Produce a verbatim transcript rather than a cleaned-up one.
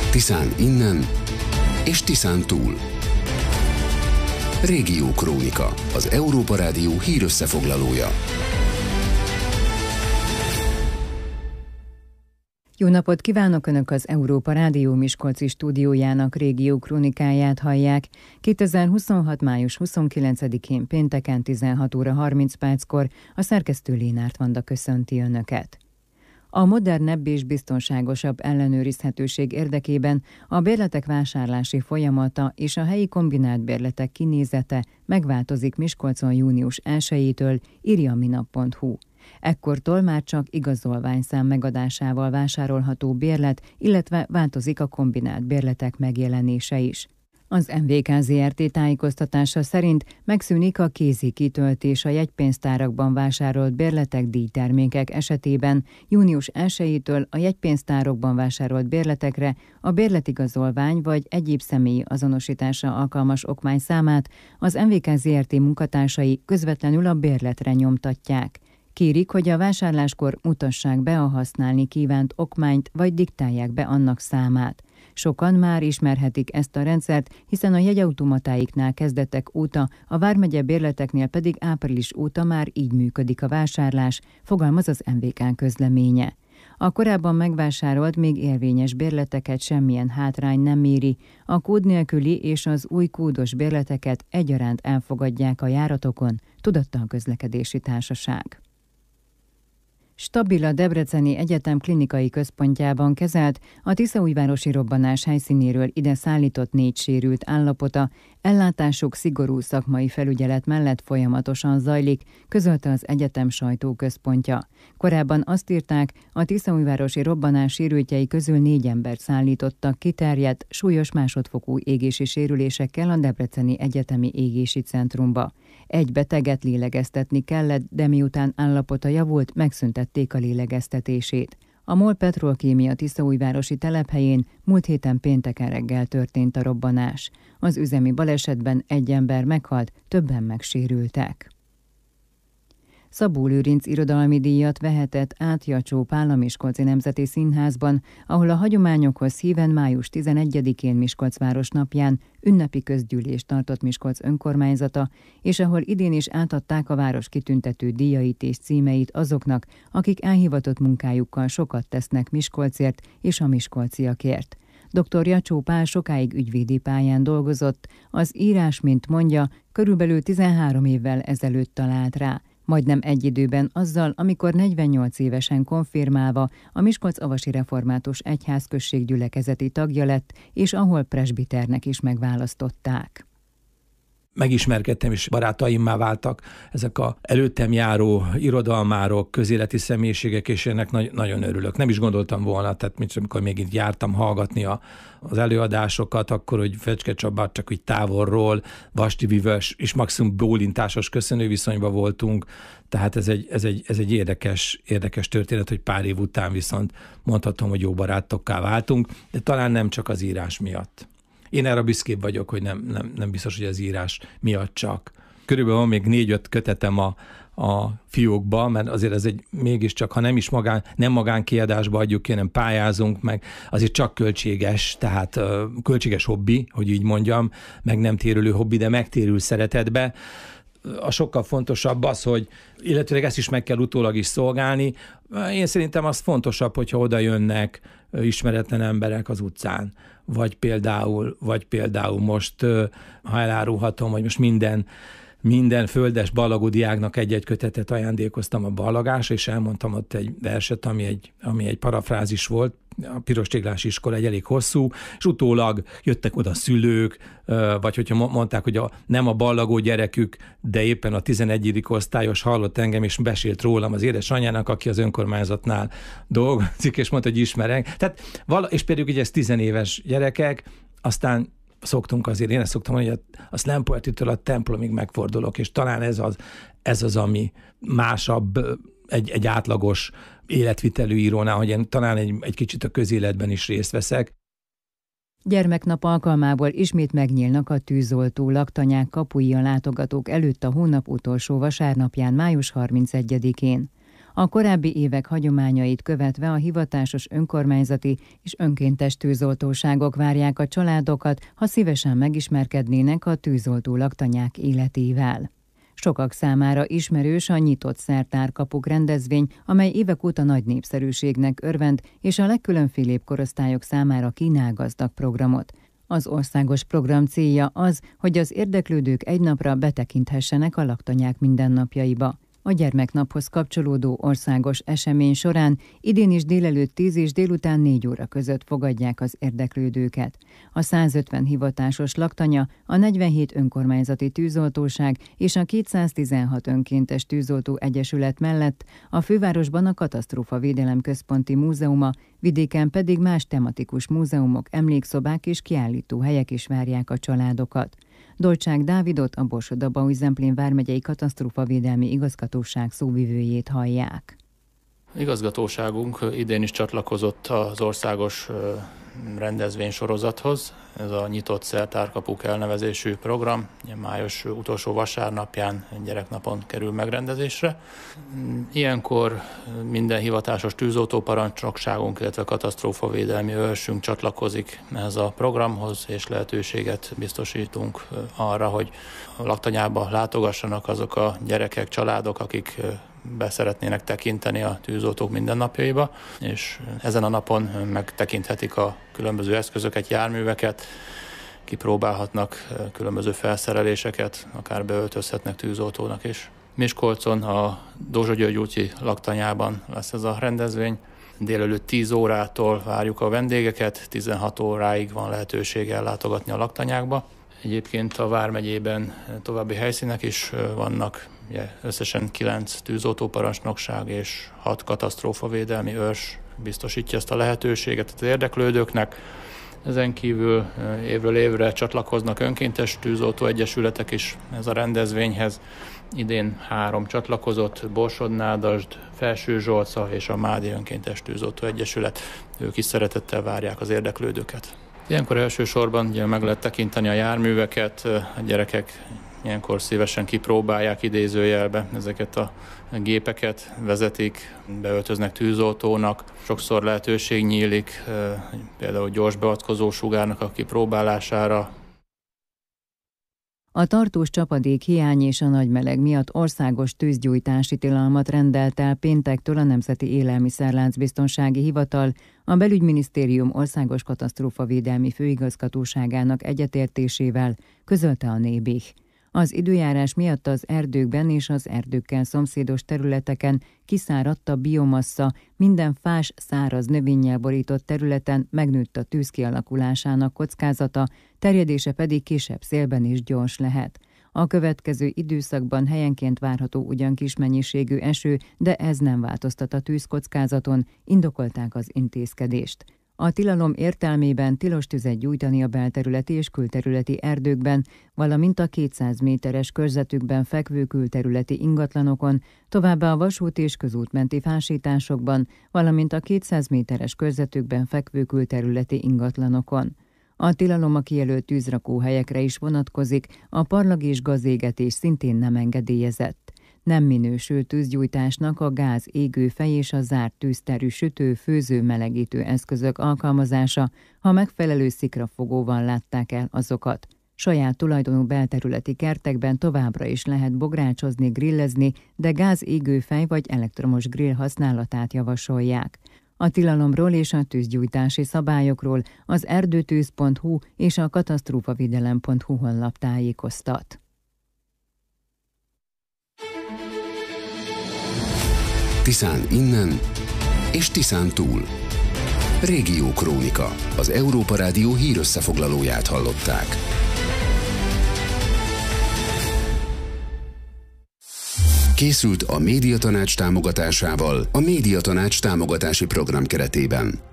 Tiszán innen és Tiszán túl. Régiókrónika, az Európa Rádió hírösszefoglalója. Jó napot kívánok! Önök az Európa Rádió Miskolci stúdiójának régiókrónikáját hallják. kétezer-huszonhat. május huszonkilencedikén pénteken tizenhat óra harminc perckor a szerkesztő Lénárt Vanda köszönti Önöket. A modernebb és biztonságosabb ellenőrizhetőség érdekében a bérletek vásárlási folyamata és a helyi kombinált bérletek kinézete megváltozik Miskolcon június elsejétől, írja minap pont hu. Ekkortól már csak igazolványszám megadásával vásárolható bérlet, illetve változik a kombinált bérletek megjelenése is. Az em vé ká zé er té tájékoztatása szerint megszűnik a kézi kitöltés a jegypénztárakban vásárolt bérletek díjtermékek esetében. Június elsejétől a jegypénztárokban vásárolt bérletekre a bérletigazolvány vagy egyéb személyi azonosításra alkalmas okmányszámát az em vé ká zé er té munkatársai közvetlenül a bérletre nyomtatják. Kérik, hogy a vásárláskor mutassák be a használni kívánt okmányt, vagy diktálják be annak számát. Sokan már ismerhetik ezt a rendszert, hiszen a jegyautomatáiknál kezdetek óta, a vármegye bérleteknél pedig április óta már így működik a vásárlás, fogalmaz az em vé ká közleménye. A korábban megvásárolt, még érvényes bérleteket semmilyen hátrány nem éri, a kód nélküli és az új kódos bérleteket egyaránt elfogadják a járatokon, tudatta a közlekedési társaság. Stabil a Debreceni Egyetem klinikai központjában kezelt, a tiszaújvárosi robbanás helyszínéről ide szállított négy sérült állapota, ellátásuk szigorú szakmai felügyelet mellett folyamatosan zajlik, közölte az egyetem sajtóközpontja. Korábban azt írták, a tiszaújvárosi robbanás sérültjei közül négy embert szállítottak kiterjedt, súlyos másodfokú égési sérülésekkel a Debreceni Egyetemi Égési Centrumba. Egy beteget lélegeztetni kellett, de miután állapota javult, megszüntették a lélegeztetését. A MOL Petrolkémia tiszaújvárosi telephelyén múlt héten pénteken reggel történt a robbanás. Az üzemi balesetben egy ember meghalt, többen megsérültek. Szabó Lőrinc irodalmi díjat vehetett át Jacsó Pál a Miskolci Nemzeti Színházban, ahol a hagyományokhoz híven május tizenegyedikén Miskolc városnapján ünnepi közgyűlést tartott Miskolc önkormányzata, és ahol idén is átadták a város kitüntető díjait és címeit azoknak, akik elhivatott munkájukkal sokat tesznek Miskolcért és a miskolciakért. doktor Jacsó Pál sokáig ügyvédi pályán dolgozott, az írás, mint mondja, körülbelül tizenhárom évvel ezelőtt talált rá. Majdnem egy időben azzal, amikor negyvennyolc évesen konfirmálva a Miskolc-avasi református egyházközség gyülekezeti tagja lett, és ahol presbiternek is megválasztották. Megismerkedtem, és barátaimmá váltak ezek a előttem járó irodalmárok, közéleti személyiségek, és ennek nagy, nagyon örülök. Nem is gondoltam volna, tehát mint amikor még itt jártam hallgatni a, az előadásokat, akkor, hogy Fecske Csaba csak úgy távolról, Vasti Vivös és maximum bólintásos köszönőviszonyban voltunk, tehát ez egy, ez egy, ez egy érdekes, érdekes történet, hogy pár év után viszont mondhatom, hogy jó barátokká váltunk, de talán nem csak az írás miatt. Én erre büszkébb vagyok, hogy nem, nem, nem biztos, hogy az írás miatt csak. Körülbelül van még négy-öt kötetem a, a fiókba, mert azért ez egy mégiscsak, ha nem is magán, nem magánkiadásba adjuk ki, hanem pályázunk, meg azért csak költséges, tehát uh, költséges hobbi, hogy így mondjam, meg nem térülő hobbi, de megtérül szeretetbe. A sokkal fontosabb az, hogy illetőleg ezt is meg kell utólag is szolgálni. Én szerintem az fontosabb, hogyha oda jönnek ismeretlen emberek az utcán. Vagy például, vagy például most, ha elárulhatom, hogy most minden, minden földes ballagó diáknak egy-egy kötetet ajándékoztam a ballagásra, és elmondtam ott egy verset, ami egy, ami egy parafrázis volt, a Piros Téglási Iskola egy elég hosszú, és utólag jöttek oda szülők, vagy hogyha mondták, hogy a, nem a ballagó gyerekük, de éppen a tizenegyedik osztályos hallott engem, és besélt rólam az édesanyjának, aki az önkormányzatnál dolgozik, és mondta, hogy ismerek. Tehát, és például ugye ez tizenéves gyerekek, aztán szoktunk azért, én ezt szoktam mondani, hogy a slam poetrytől a templomig megfordulok, és talán ez az, ez az ami másabb egy, egy átlagos életvitelű írónál, hogy én talán egy, egy kicsit a közéletben is részt veszek. Gyermeknap alkalmából ismét megnyílnak a tűzoltó laktanyák kapui a látogatók előtt a hónap utolsó vasárnapján, május harmincegyedikén. A korábbi évek hagyományait követve a hivatásos önkormányzati és önkéntes tűzoltóságok várják a családokat, ha szívesen megismerkednének a tűzoltó laktanyák életével. Sokak számára ismerős a nyitott szertárkapuk rendezvény, amely évek óta nagy népszerűségnek örvend, és a legkülönfélébb korosztályok számára kínál gazdag programot. Az országos program célja az, hogy az érdeklődők egy napra betekinthessenek a laktanyák mindennapjaiba. A gyermeknaphoz kapcsolódó országos esemény során idén is délelőtt tíz és délután négy óra között fogadják az érdeklődőket. A százötven hivatásos laktanya, a negyvenhét önkormányzati tűzoltóság és a kétszáztizenhat önkéntes tűzoltó egyesület mellett a fővárosban a Katasztrófavédelem Központi Múzeuma, vidéken pedig más tematikus múzeumok, emlékszobák és kiállítóhelyek is várják a családokat. Dolcsák Dávidot, a Borsod-Abaúj-Zemplén vármegyei katasztrófavédelmi igazgatóság szóvivőjét hallják. Igazgatóságunk idén is csatlakozott az országos rendezvénysorozathoz. Ez a nyitott szertárkapuk elnevezésű program. Május utolsó vasárnapján gyereknapon kerül megrendezésre. Ilyenkor minden hivatásos tűzoltóparancsnokságunk, illetve katasztrófavédelmi őrsünk csatlakozik ehhez a programhoz, és lehetőséget biztosítunk arra, hogy a laktanyába látogassanak azok a gyerekek, családok, akik be szeretnének tekinteni a tűzoltók mindennapjaiba, és ezen a napon megtekinthetik a különböző eszközöket, járműveket, kipróbálhatnak különböző felszereléseket, akár beöltözhetnek tűzoltónak is. Miskolcon a Dózsa György úti laktanyában lesz ez a rendezvény. Délelőtt tíz órától várjuk a vendégeket, tizenhat óráig van lehetőség ellátogatni a laktanyákba. Egyébként a vármegyében további helyszínek is vannak, ugye összesen kilenc tűzoltóparancsnokság és hat katasztrófavédelmi őrs biztosítja ezt a lehetőséget az érdeklődőknek. Ezen kívül évről évre csatlakoznak önkéntes tűzoltó egyesületek is ez a rendezvényhez. Idén három csatlakozott, Borsod-Nádasd, Felső-Zsolca és a Mádi Önkéntes Tűzoltó Egyesület. Ők is szeretettel várják az érdeklődőket. Ilyenkor elsősorban ugye meg lehet tekinteni a járműveket, a gyerekek ilyenkor szívesen kipróbálják idézőjelbe ezeket a gépeket, vezetik, beöltöznek tűzoltónak. Sokszor lehetőség nyílik, például gyors beavatkozó sugárnak a kipróbálására. A tartós csapadék hiány és a nagy meleg miatt országos tűzgyújtási tilalmat rendelt el péntektől a Nemzeti Élelmiszerláncbiztonsági Hivatal, a Belügyminisztérium Országos Katasztrófavédelmi Főigazgatóságának egyetértésével, közölte a Nébih. Az időjárás miatt az erdőkben és az erdőkkel szomszédos területeken kiszáradt a biomassa, minden fás, száraz növényel borított területen megnőtt a tűz kialakulásának kockázata, terjedése pedig kisebb szélben is gyors lehet. A következő időszakban helyenként várható ugyan kis mennyiségű eső, de ez nem változtat a tűzkockázaton, indokolták az intézkedést. A tilalom értelmében tilos tüzet gyújtani a belterületi és külterületi erdőkben, valamint a kétszáz méteres körzetükben fekvő külterületi ingatlanokon, továbbá a vasút és közútmenti fásításokban, valamint a kétszáz méteres körzetükben fekvő külterületi ingatlanokon. A tilalom a kijelölt tűzrakóhelyekre is vonatkozik, a parlag és gazégetés szintén nem engedélyezett. Nem minősül tűzgyújtásnak a gáz, égőfej és a zárt tűzterű sütő, főző, melegítő eszközök alkalmazása, ha megfelelő szikrafogóval látták el azokat. Saját tulajdonú belterületi kertekben továbbra is lehet bográcsozni, grillezni, de gáz, égőfej vagy elektromos grill használatát javasolják. A tilalomról és a tűzgyújtási szabályokról az erdőtűz pont hu és a katasztrófavédelem pont hu honlap tájékoztat. Tiszán innen és Tiszán túl. Régiókrónika, az Európa Rádió hírösszefoglalóját hallották. Készült a Médiatanács támogatásával a Médiatanács támogatási program keretében.